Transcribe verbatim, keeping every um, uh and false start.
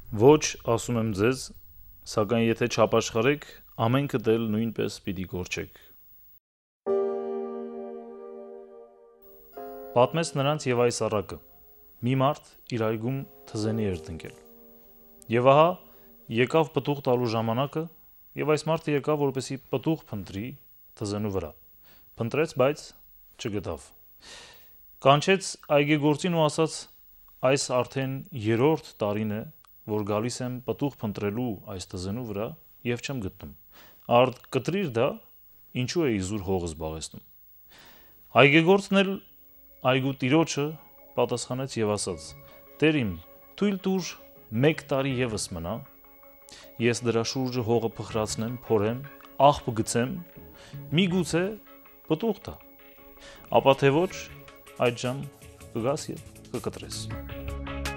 Ոչ, ասում եմ ձեզ, սակայն եթե չապաշխարեք, ամենքդ էլ նույնպես պիտի կորչեք։ Պատմեց նրանց եւ այս առակը. մի մարդ իր այգում թզենի էր տնկել։ Եվ ահա եկավ պտուղ տալու ժամանակը, եւ այս մարդը եկավ, որպեսզի պտուղ փնտրի թզենու վրա։ Փնտրեց, բայց չգտավ։ Կանչեց այգեգործին ու ասաց. այս արդեն երրորդ տարին է, որ գալիս եմ պտուղ փնտրելու այս թզենու վրա եւ չեմ գտնում։ Արդ կտրիր դա, ինչու է իզուր հողը զբաղեցնում։ Այգեգործն էլ այգու տիրոջը պատասխանեց եւ ասաց. Տեր իմ, թույլ տուր մեկ տարի եւս մնա, ես դրա շուրջը հողը փխրացնեմ, փորեմ, աղբ գցեմ, միգուցե պտուղ տա։ Ապա թե ոչ, այդժամ կգաս եւ կկտրես։